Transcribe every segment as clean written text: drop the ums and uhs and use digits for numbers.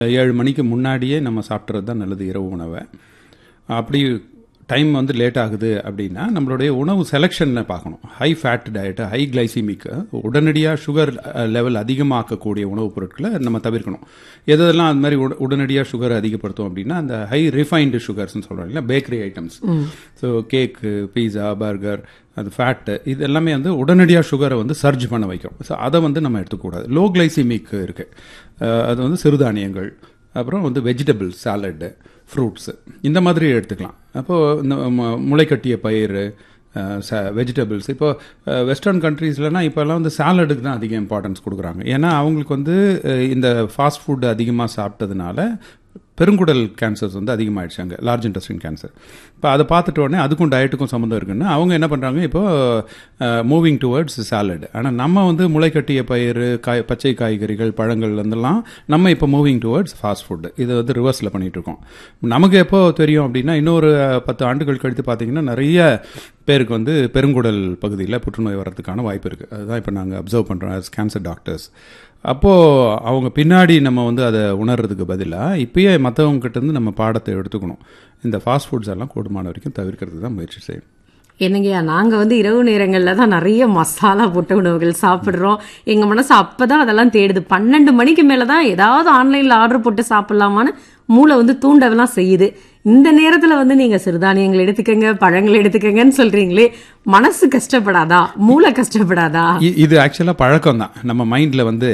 7 மணிக்கு முன்னாடியே நம்ம சாப்பிட்றது தான் நல்லது இரவு உணவை. அப்படி டைம் வந்து லேட் ஆகுது அப்படின்னா நம்மளுடைய உணவு செலெக்ஷனில் பார்க்கணும். High fat diet, high glycaemic, உடனடியாக சுகர் லெவல் அதிகமாக்கக்கூடிய உணவுப் பொருட்களை நம்ம தவிர்க்கணும். எதெல்லாம் அது மாதிரி உடனடியாக சுகர் அதிகப்படுத்தும் அப்படின்னா அந்த ஹை ரிஃபைன்டு சுகர்ஸ்ன்னு சொல்கிறோம் இல்லை, பேக்கரி ஐட்டம்ஸ். ஸோ கேக்கு, பீஸா, பர்கர், அது ஃபேட்டு, இது எல்லாமே வந்து உடனடியாக சுகரை வந்து சர்ஜ் பண்ண வைக்கும். ஸோ அதை வந்து நம்ம எடுத்துக்கூடாது. லோ கிளைசிமிக் இருக்குது, அது வந்து சிறுதானியங்கள், அப்புறம் வந்து வெஜிடபிள்ஸ், சாலட்டு, ஃப்ரூட்ஸு, இந்த மாதிரி எடுத்துக்கலாம். அப்போது இந்த முளைக்கட்டிய பயிறு, வெஜிடபிள்ஸ். இப்போ வெஸ்டர்ன் கண்ட்ரீஸ்லனா இப்போல்லாம் வந்து சாலடுக்கு தான் அதிக இம்பார்ட்டன்ஸ் கொடுக்குறாங்க. ஏன்னா அவங்களுக்கு வந்து இந்த ஃபாஸ்ட் ஃபுட் அதிகமாக சாப்பிட்டதுனால பெருங்குடல் கேன்சர்ஸ் வந்து அதிகமாகிடுச்சு அங்கே, லார்ஜ் இன்டெஸ்டைன் கேன்சர். இப்போ அதை பார்த்துட்டு உடனே அதுக்கும் டயட்டுக்கும் சம்மந்தம் இருக்குன்னு அவங்க என்ன பண்ணுறாங்க, இப்போ மூவிங் டுவர்ட்ஸ் சாலட். ஆனால் நம்ம வந்து முளைக்கட்டிய பயிறு, பச்சை காய்கறிகள், பழங்கள் வந்துலாம் நம்ம இப்போ மூவிங் டுவர்ட்ஸ் ஃபாஸ்ட் ஃபுட்டு. இது வந்து ரிவர்ஸில் பண்ணிகிட்ருக்கோம். நமக்கு எப்போ தெரியும் அப்படின்னா இன்னொரு 10 ஆண்டுகள் கழித்து பார்த்தீங்கன்னா நிறைய பேருக்கு வந்து பெருங்குடல் பகுதியில் புற்றுநோய் வர்றதுக்கான வாய்ப்பு இருக்குது. அதுதான் இப்போ நாங்கள் அப்சர்வ் பண்ணுறோம் ஆஸ் கேன்சர் டாக்டர்ஸ். அப்போது அவங்க பின்னாடி நம்ம வந்து அதை உணர்றதுக்கு பதிலாக இப்பயே மற்றவங்ககிட்டேருந்து நம்ம பாடத்தை எடுத்துக்கணும். இந்த ஃபாஸ்ட் ஃபுட்ஸ் எல்லாம் கூடுமான வரைக்கும் தவிர்க்கிறது தான் முயற்சி செய்யணும். என்னங்கய்யா, நாங்க வந்து இரவு நேரங்கள்ல தான் நிறைய மசாலா போட்ட உணவுகள் சாப்பிடுறோம். எங்க மனசு அப்பதான் அதெல்லாம் தேடுது. 12 மணிக்கு மேலதான் ஏதாவது ஆன்லைன்ல ஆர்டர் போட்டு சாப்பிடலாமான்னு மூளை வந்து தூண்டவெல்லாம் செய்யுது. இந்த நேரத்துல வந்து நீங்க சிறுதானியங்கள் எடுத்துக்கங்க, பழங்கள் எடுத்துக்கங்கன்னு சொல்றீங்களே, மனசு கஷ்டப்படாதா, மூளை கஷ்டப்படாதா? இது ஆக்சுவலா பழக்கம் தான் நம்ம மைண்ட்ல வந்து.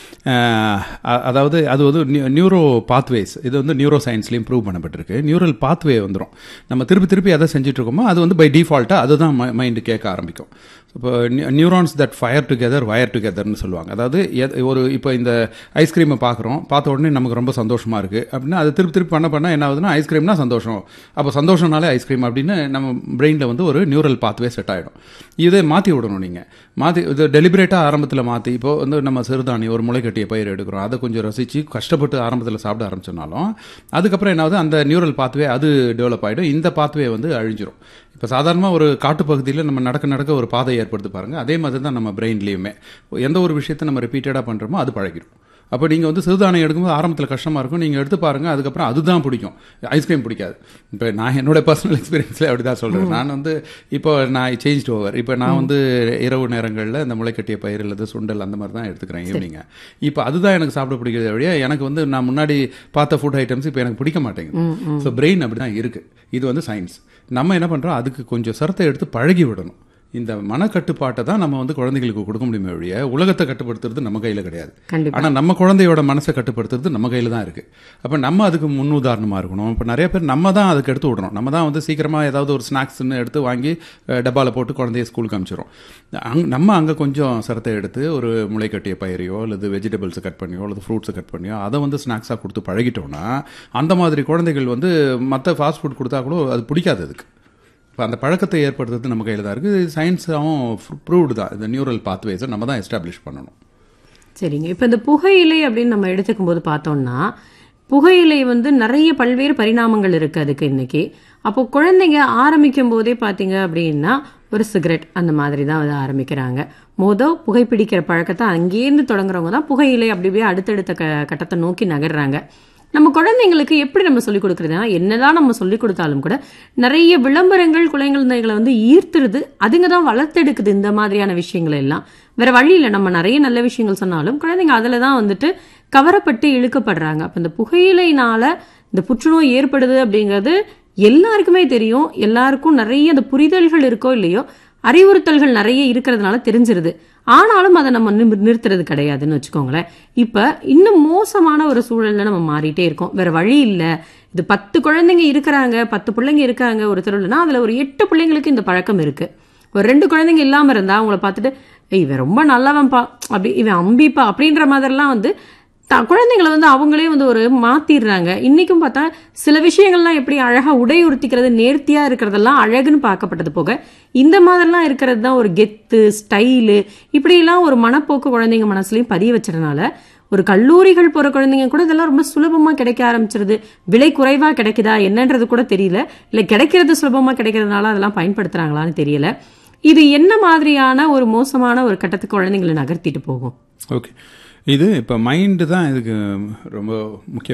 அதாவது அது வந்து நியூரோ பாத்வேஸ், இது வந்து நியூரோ சயின்ஸ்லையும் ப்ரூவ் பண்ணப்பட்டிருக்கு. நியூரல் பாத்வே வந்துடும். நம்ம திருப்பி எதை செஞ்சுட்டு இருக்கோமோ அது வந்து பை டிஃபால்ட்டாக அதுதான் மைண்டு கேட்க ஆரம்பிக்கும். இப்போ neurons that fire together wire டுகெதர்னு சொல்லுவாங்க. அதாவது இப்போ இந்த ஐஸ்கிரீமை பார்த்த உடனே நமக்கு ரொம்ப சந்தோஷமா இருக்கு அப்படின்னா அது திருப்பி பண்ண என்ன ஆகுதுன்னா ஐஸ்கிரீம்னா சந்தோஷம், அப்போ சந்தோஷம்னாலே ஐஸ்கிரீம் அப்படின்னு நம்ம பிரெயினில் வந்து ஒரு நியூரல் பாத்வே செட் ஆகிடும். இதை மாற்றி விடணும். நீங்கள் இது டெலிபரேட்டாக ஆரம்பத்தில் மாற்றி, இப்போ வந்து நம்ம சிறுதானியம் ஒரு முளைக்கட்டிய பயிர் எடுக்கிறோம், அதை கொஞ்சம் ரசித்து கஷ்டப்பட்டு ஆரம்பத்தில் சாப்பிட ஆரம்பிச்சோம்னாலும் அதுக்கப்புறம் என்னாவது அந்த நியூரல் பாத்வே அது டெவலப் ஆகிடும், இந்த பாத்வே வந்து அழிஞ்சிரும். இப்போ சாதாரணமாக ஒரு காட்டுப்பகுதியில் நம்ம நடக்க ஒரு பாதை ஏற்படுத்தி பாருங்கள். அதே மாதிரி தான் நம்ம பிரெயின்லேயுமே எந்த ஒரு விஷயத்தை நம்ம ரிப்பீட்டடாக பண்ணுறோமோ அது பழகிடும். அப்போ நீங்கள் வந்து சிறுதானியம் எடுக்கும்போது ஆரம்பத்தில் கஷ்டமாக இருக்கும், நீங்கள் எடுத்து பாருங்கள், அதுக்கப்புறம் அதுதான் பிடிக்கும், ஐஸ்கிரீம் பிடிக்காது. இப்போ நான் என்னோட பர்சனல் எக்ஸ்பீரியன்ஸில் அப்படி தான் சொல்கிறேன். நான் வந்து இப்போ நான் சேஞ்ச் ஓவர். இப்போ நான் வந்து இரவு நேரங்களில் இந்த முளைக்கட்டிய பயிர் அல்லது சுண்டல் அந்த மாதிரி தான் எடுத்துக்கிறேன் ஈவினிங்க. இப்போ அதுதான் எனக்கு சாப்பிட பிடிக்கிறது வழியா எனக்கு வந்து நான் முன்னாடி பார்த்த ஃபுட் ஐட்டம்ஸ் இப்போ எனக்கு பிடிக்க மாட்டேங்குது. ஸோ பிரெயின் அப்படி தான் இருக்குது. இது வந்து சயின்ஸ். நம்ம என்ன பண்ணுறோம், அதுக்கு கொஞ்சம் சரத்தை எடுத்து பழகி விடணும். இந்த மனக்கட்டுப்பாட்டை தான் நம்ம வந்து குழந்தைகளுக்கு கொடுக்க முடியுமே ஒழிய உலகத்தை கட்டுப்படுத்துறது நம்ம கையில் கிடையாது. ஆனால் நம்ம குழந்தையோட மனசை கட்டுப்படுத்துறது நம்ம கையில் தான் இருக்குது. அப்போ நம்ம அதுக்கு முன்னுதாரணமாக இருக்கணும். இப்போ நிறைய பேர் நம்ம தான் அதுக்கு எடுத்து விடணும். நம்ம தான் வந்து சீக்கிரமாக ஏதாவது ஒரு ஸ்நாக்ஸ்ன்னு எடுத்து வாங்கி டப்பாவில் போட்டு குழந்தைய ஸ்கூலுக்கு அனுப்பிச்சிடும். நம்ம அங்கே கொஞ்சம் சரத்தை எடுத்து ஒரு முளைக்கட்டிய பயிரையோ அல்லது வெஜிடபிள்ஸை கட் பண்ணியோ அல்லது ஃப்ரூட்ஸை கட் பண்ணியோ அதை வந்து ஸ்நாக்ஸாக கொடுத்து பழகிட்டோம்னா அந்த மாதிரி குழந்தைகள் வந்து மற்ற ஃபாஸ்ட் ஃபுட் கொடுத்தா கூட அது பிடிக்காது. அதுக்கு இப்போ அந்த பழக்கத்தை ஏற்படுத்துறது நம்ம கையில் தான் இருக்குது. சயின்ஸாகவும் ப்ரூவ்டு தான். இந்த நியூரல் பாத்வேஸை நம்ம தான் எஸ்டாப்ளிஷ் பண்ணணும். சரிங்க. இப்போ இந்த புகையிலை அப்படின்னு நம்ம எடுத்துக்கும் போது பார்த்தோம்னா புகையிலை வந்து நிறைய பல்வேறு பரிணாமங்கள் இருக்குது அதுக்கு இன்னைக்கு. அப்போ குழந்தைங்க ஆரம்பிக்கும் போதே பார்த்தீங்க அப்படின்னா ஒரு சிகரெட் அந்த மாதிரி தான் வந்து ஆரம்பிக்கிறாங்க. புகைப்பிடிக்கிற பழக்கத்தை அங்கேருந்து தொடங்குறவங்க தான் புகையிலை அப்படியே அடுத்தடுத்த கட்டத்தை நோக்கி நகர்றாங்க. நம்ம குழந்தைங்களுக்கு எப்படி நம்ம சொல்லிக் கொடுக்குறதுனா, என்னதான் நம்ம சொல்லிக் கொடுத்தாலும் கூட நிறைய விளம்பரங்கள் குழந்தைகளை வந்து ஈர்த்துருது. அதுங்க தான் வளர்த்தெடுக்குது இந்த மாதிரியான விஷயங்கள் எல்லாம். வேற வழி இல்லை. நம்ம நிறைய நல்ல விஷயங்கள் சொன்னாலும் குழந்தைங்க அதில் தான் வந்துட்டு கவரப்பட்டு இழுக்கப்படுறாங்க. அப்போ இந்த புகையிலைனால இந்த புற்றுநோய் ஏற்படுது அப்படிங்கிறது எல்லாருக்குமே தெரியும். எல்லாருக்கும் நிறைய அந்த புரிதல்கள் இருக்கோ இல்லையோ, அறிவுறுத்தல்கள் நிறைய இருக்கிறதுனால தெரிஞ்சிருது. ஆனாலும் அதை நம்ம நிறுத்துறது கிடையாதுன்னு வச்சுக்கோங்களேன். இப்ப இன்னும் மோசமான ஒரு சூழல்ல நம்ம மாறிட்டே இருக்கோம். வேற வழி இல்ல. இது 10 குழந்தைங்க இருக்கிறாங்க, 10 பிள்ளைங்க இருக்காங்க ஒரு தெருவுலன்னா அதுல ஒரு 8 பிள்ளைங்களுக்கு இந்த பழக்கம் இருக்கு. ஒரு 2 குழந்தைங்க இல்லாம இருந்தா அவங்கள பார்த்துட்டு இவன் ரொம்ப நல்லவன்பா, அப்படி இவன் அம்பிப்பா அப்படின்ற மாதிரிலாம் வந்து குழந்தைங்களை வந்து அவங்களே வந்து ஒரு மாத்திடுறாங்க. இன்னைக்கும் பார்த்தா சில விஷயங்கள்லாம் எப்படி அழகா உடை உடுத்திக்கிறது, நேர்த்தியா இருக்கிறதெல்லாம் அழகுன்னு பார்க்கப்பட்டது போக இந்த மாதிரிலாம் இருக்கிறது தான் ஒரு கெத்து, ஸ்டைலு, இப்படிலாம் ஒரு மனப்போக்கு குழந்தைங்க மனசுலயும் பதிய வச்சதுனால ஒரு கல்லூரிகள் போற குழந்தைங்க கூட இதெல்லாம் ரொம்ப சுலபமா கிடைக்க ஆரம்பிச்சிருது. விலை குறைவா கிடைக்குதா என்னன்றது கூட தெரியல, இல்ல கிடைக்கிறது சுலபமா கிடைக்கிறதுனால அதெல்லாம் பயன்படுத்துறாங்களான்னு தெரியல. இது என்ன மாதிரியான ஒரு மோசமான ஒரு கட்டத்துக்கு குழந்தைங்களை நகர்த்திட்டு போகும்? ஓகே, இது இப்போ மைண்டு தான் இதுக்கு ரொம்ப முக்கியம்.